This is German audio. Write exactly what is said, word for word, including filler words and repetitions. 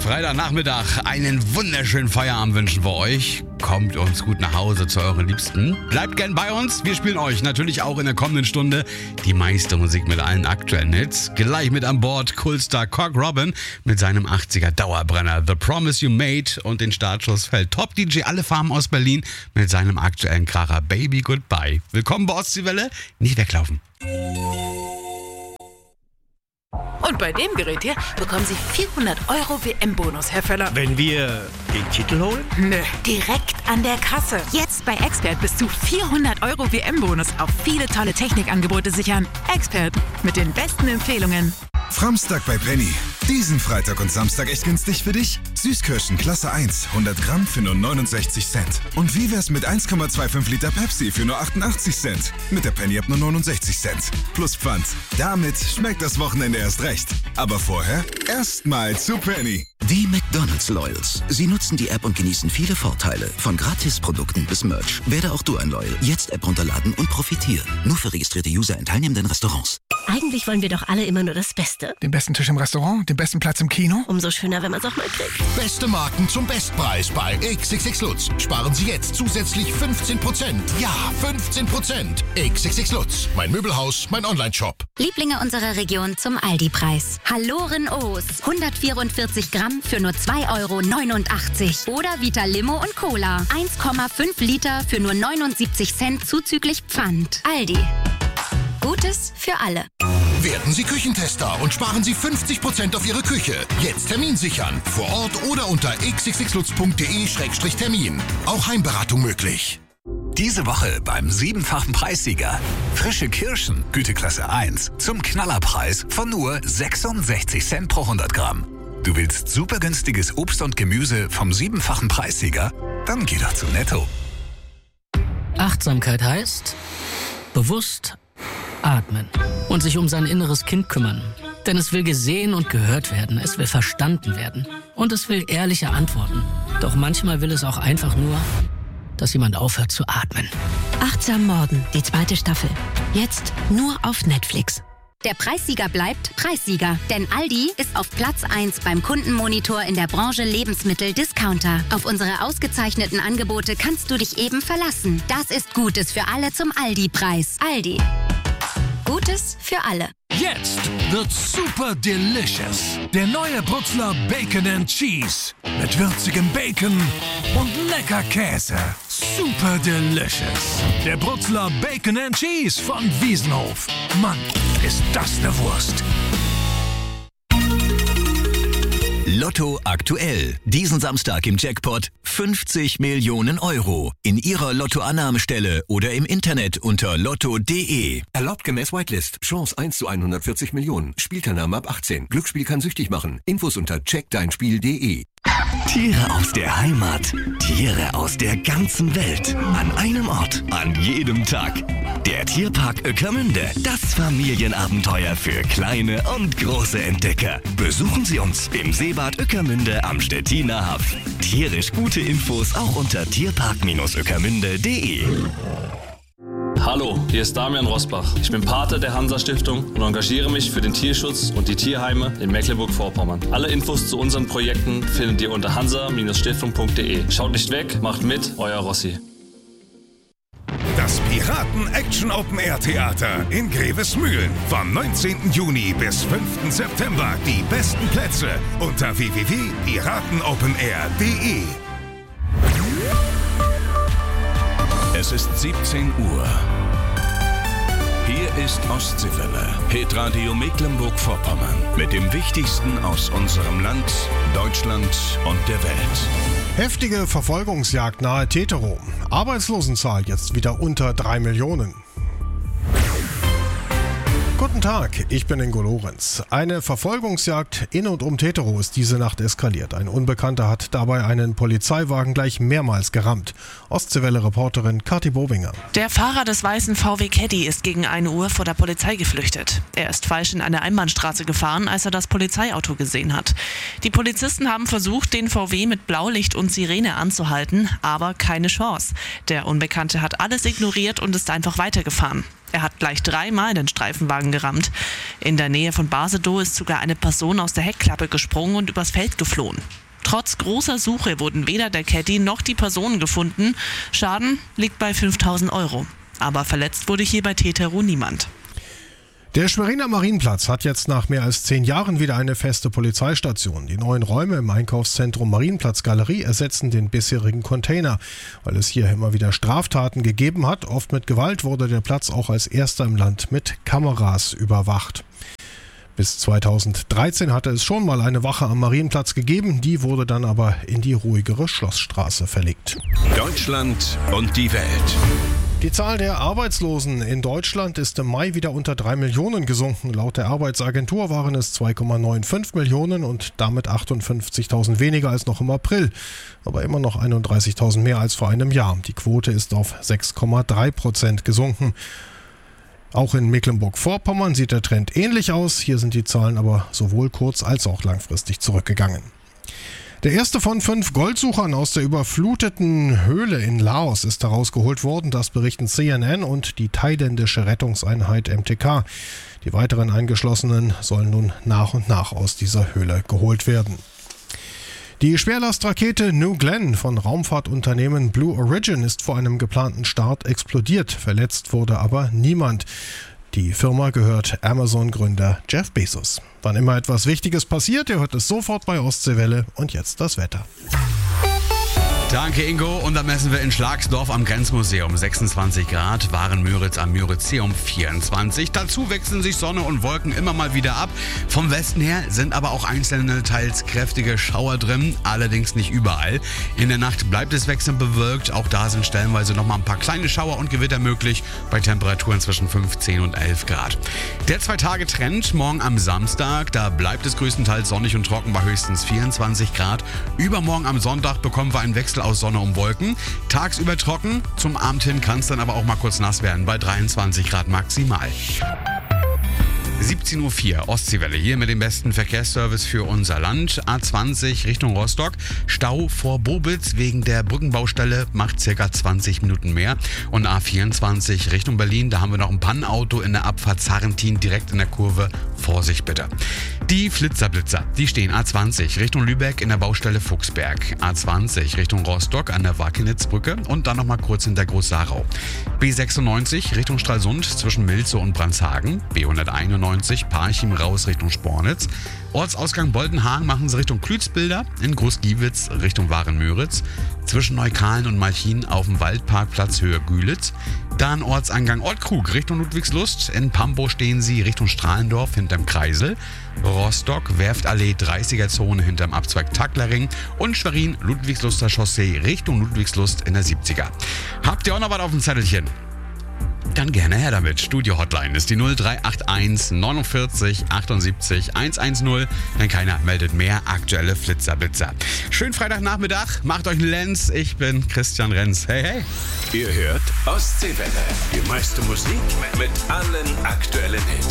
Freitagnachmittag, einen wunderschönen Feierabend wünschen wir euch. Kommt uns gut nach Hause zu euren Liebsten. Bleibt gern bei uns. Wir spielen euch natürlich auch in der kommenden Stunde die meiste Musik mit allen aktuellen Hits. Gleich mit an Bord Coolstar Cock Robin mit seinem achtziger Dauerbrenner The Promise You Made, und den Startschuss fällt Top-D J Alle Farben aus Berlin mit seinem aktuellen Kracher Baby Goodbye. Willkommen bei Ostseewelle. Nicht weglaufen. Und bei dem Gerät hier bekommen Sie vierhundert Euro W M-Bonus, Herr Völler. Wenn wir den Titel holen? Nö, direkt an der Kasse. Jetzt bei Expert bis zu vierhundert Euro W M-Bonus auf viele tolle Technikangebote sichern. Expert, mit den besten Empfehlungen. Framstag bei Penny. Diesen Freitag und Samstag echt günstig für dich? Süßkirschen Klasse eins, hundert Gramm für nur neunundsechzig Cent. Und wie wär's mit eins Komma fünfundzwanzig Liter Pepsi für nur achtundachtzig Cent? Mit der Penny ab nur neunundsechzig Cent. Plus Pfand. Damit schmeckt das Wochenende erst recht. Aber vorher erstmal zu Penny. Die McDonald's Loyals. Sie nutzen die App und genießen viele Vorteile. Von Gratisprodukten bis Merch. Werde auch du ein Loyal. Jetzt App runterladen und profitieren. Nur für registrierte User in teilnehmenden Restaurants. Eigentlich wollen wir doch alle immer nur das Beste. Den besten Tisch im Restaurant, den besten Platz im Kino. Umso schöner, wenn man es auch mal kriegt. Beste Marken zum Bestpreis bei X X X Lutz. Sparen Sie jetzt zusätzlich fünfzehn Prozent. Ja, fünfzehn Prozent. X X X Lutz. Mein Möbelhaus, mein Online-Shop. Lieblinge unserer Region zum Aldi-Preis. Halloren O's. hundertvierundvierzig Gramm für nur zwei Euro neunundachtzig. Oder Vita Limo und Cola. eins Komma fünf Liter für nur neunundsiebzig Cent zuzüglich Pfand. Aldi. Gutes für alle. Werden Sie Küchentester und sparen Sie fünfzig Prozent auf Ihre Küche. Jetzt Termin sichern. Vor Ort oder unter x x x lutz punkt d e Schrägstrich Termin. Auch Heimberatung möglich. Diese Woche beim siebenfachen Preissieger. Frische Kirschen, Güteklasse eins, zum Knallerpreis von nur sechsundsechzig Cent pro hundert Gramm. Du willst super günstiges Obst und Gemüse vom siebenfachen Preissieger? Dann geh doch zu Netto. Achtsamkeit heißt bewusst atmen und sich um sein inneres Kind kümmern. Denn es will gesehen und gehört werden, es will verstanden werden und es will ehrliche Antworten. Doch manchmal will es auch einfach nur, dass jemand aufhört zu atmen. Achtsam Morden, die zweite Staffel. Jetzt nur auf Netflix. Der Preissieger bleibt Preissieger, denn Aldi ist auf Platz eins beim Kundenmonitor in der Branche Lebensmittel-Discounter. Auf unsere ausgezeichneten Angebote kannst du dich eben verlassen. Das ist Gutes für alle zum Aldi-Preis. Aldi. Gutes für alle. Jetzt wird's super delicious. Der neue Brutzler Bacon and Cheese. Mit würzigem Bacon und lecker Käse. Super delicious. Der Brutzler Bacon and Cheese von Wiesenhof. Mann, ist das eine Wurst. Lotto aktuell. Diesen Samstag im Jackpot fünfzig Millionen Euro. In Ihrer Lottoannahmestelle oder im Internet unter lotto punkt de. Erlaubt gemäß Whitelist. Chance eins zu hundertvierzig Millionen. Spielteilnahme ab achtzehn. Glücksspiel kann süchtig machen. Infos unter check dein spiel punkt de. Tiere aus der Heimat. Tiere aus der ganzen Welt. An einem Ort. An jedem Tag. Der Tierpark Ueckermünde. Das Familienabenteuer für kleine und große Entdecker. Besuchen Sie uns im Seebad Ueckermünde am Stettiner Haff. Tierisch gute Infos auch unter tierpark Bindestrich ueckermünde punkt de. Hallo, hier ist Damian Rosbach. Ich bin Pate der Hansa-Stiftung und engagiere mich für den Tierschutz und die Tierheime in Mecklenburg-Vorpommern. Alle Infos zu unseren Projekten findet ihr unter hansa Bindestrich stiftung punkt de. Schaut nicht weg, macht mit, euer Rossi. Das Piraten-Action-Open-Air-Theater in Grevesmühlen. Vom neunzehnten Juni bis fünften September. Die besten Plätze unter w w w punkt piratenopenair punkt de. Es ist siebzehn Uhr. Hier ist Ostseewelle, Hitradio Mecklenburg-Vorpommern. Mit dem Wichtigsten aus unserem Land, Deutschland und der Welt. Heftige Verfolgungsjagd nahe Teterow. Arbeitslosenzahl jetzt wieder unter drei Millionen. Guten Tag, ich bin Ingo Lorenz. Eine Verfolgungsjagd in und um Teterow ist diese Nacht eskaliert. Ein Unbekannter hat dabei einen Polizeiwagen gleich mehrmals gerammt. Ostseewelle-Reporterin Kathi Bobinger. Der Fahrer des weißen V W Caddy ist gegen eine Uhr vor der Polizei geflüchtet. Er ist falsch in eine Einbahnstraße gefahren, als er das Polizeiauto gesehen hat. Die Polizisten haben versucht, den V W mit Blaulicht und Sirene anzuhalten, aber keine Chance. Der Unbekannte hat alles ignoriert und ist einfach weitergefahren. Er hat gleich dreimal den Streifenwagen gerammt. In der Nähe von Basedow ist sogar eine Person aus der Heckklappe gesprungen und übers Feld geflohen. Trotz großer Suche wurden weder der Caddy noch die Person gefunden. Schaden liegt bei fünftausend Euro. Aber verletzt wurde hier bei Tetero niemand. Der Schweriner Marienplatz hat jetzt nach mehr als zehn Jahren wieder eine feste Polizeistation. Die neuen Räume im Einkaufszentrum Marienplatz Galerie ersetzen den bisherigen Container. Weil es hier immer wieder Straftaten gegeben hat, oft mit Gewalt, wurde der Platz auch als erster im Land mit Kameras überwacht. Bis zweitausenddreizehn hatte es schon mal eine Wache am Marienplatz gegeben, die wurde dann aber in die ruhigere Schlossstraße verlegt. Deutschland und die Welt. Die Zahl der Arbeitslosen in Deutschland ist im Mai wieder unter drei Millionen gesunken. Laut der Arbeitsagentur waren es zwei Komma fünfundneunzig Millionen und damit achtundfünfzigtausend weniger als noch im April. Aber immer noch einunddreißigtausend mehr als vor einem Jahr. Die Quote ist auf sechs Komma drei Prozent gesunken. Auch in Mecklenburg-Vorpommern sieht der Trend ähnlich aus. Hier sind die Zahlen aber sowohl kurz- als auch langfristig zurückgegangen. Der erste von fünf Goldsuchern aus der überfluteten Höhle in Laos ist herausgeholt worden. Das berichten C N N und die thailändische Rettungseinheit M T K. Die weiteren Eingeschlossenen sollen nun nach und nach aus dieser Höhle geholt werden. Die Schwerlastrakete New Glenn von Raumfahrtunternehmen Blue Origin ist vor einem geplanten Start explodiert. Verletzt wurde aber niemand. Die Firma gehört Amazon-Gründer Jeff Bezos. Wann immer etwas Wichtiges passiert, ihr hört es sofort bei Ostseewelle. Und jetzt das Wetter. Danke, Ingo. Und dann messen wir in Schlagsdorf am Grenzmuseum sechsundzwanzig Grad, Waren-Müritz am Müritzeum vierundzwanzig. Dazu wechseln sich Sonne und Wolken immer mal wieder ab. Vom Westen her sind aber auch einzelne, teils kräftige Schauer drin, allerdings nicht überall. In der Nacht bleibt es wechselnd bewölkt. Auch da sind stellenweise noch mal ein paar kleine Schauer und Gewitter möglich, bei Temperaturen zwischen fünfzehn und elf Grad. Der Zwei-Tage-Trend morgen am Samstag, da bleibt es größtenteils sonnig und trocken bei höchstens vierundzwanzig Grad. Übermorgen am Sonntag bekommen wir einen Wechsel aus Sonne und Wolken. Tagsüber trocken, zum Abend hin kann es dann aber auch mal kurz nass werden, bei dreiundzwanzig Grad maximal. siebzehn Uhr vier, Ostseewelle hier mit dem besten Verkehrsservice für unser Land. A zwanzig Richtung Rostock, Stau vor Bobitz wegen der Brückenbaustelle, macht circa zwanzig Minuten mehr. Und A vierundzwanzig Richtung Berlin, da haben wir noch ein Pannenauto in der Abfahrt Zarrentin direkt in der Kurve. Vorsicht bitte. Die Flitzerblitzer, die stehen A zwanzig Richtung Lübeck in der Baustelle Fuchsberg. A zwanzig Richtung Rostock an der Wakenitzbrücke und dann nochmal kurz hinter Groß-Sarau. B sechsundneunzig Richtung Stralsund zwischen Milze und Brandshagen. B hunderteinundneunzig Parchim raus Richtung Spornitz. Ortsausgang Boldenhahn machen sie Richtung Klützbilder, in Groß-Giewitz Richtung Waren-Müritz, zwischen Neukalen und Malchin auf dem Waldparkplatz Höhe Gülitz, dann Ortsangang Ortkrug Richtung Ludwigslust, in Pambo stehen sie Richtung Strahlendorf hinterm Kreisel, Rostock Werftallee dreißiger Zone hinterm Abzweig Tacklerring und Schwerin Ludwigsluster Chaussee Richtung Ludwigslust in der siebziger. Habt ihr auch noch was auf dem Zettelchen? Dann gerne her damit. Studio-Hotline ist die null drei acht eins neunundvierzig achtundsiebzig hundertzehn. Denn keiner meldet mehr aktuelle Flitzerblitzer. Schönen Freitagnachmittag. Macht euch einen Lenz. Ich bin Christian Renz. Hey, hey. Ihr hört Ostseewelle. Die meiste Musik mit allen aktuellen Hits.